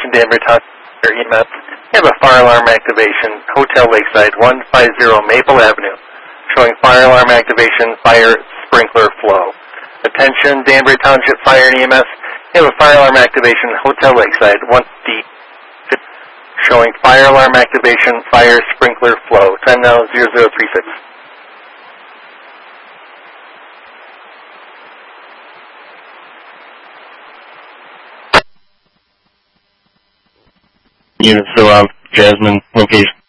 Attention Danbury Township EMS. We have a fire alarm activation, Hotel Lakeside, 150 Maple Avenue, showing fire alarm activation, fire sprinkler flow. Attention Danbury Township Fire and EMS. We have a fire alarm activation, Hotel Lakeside, 150, showing fire alarm activation, fire sprinkler flow. Time now 0036. Units still on Jasmine location.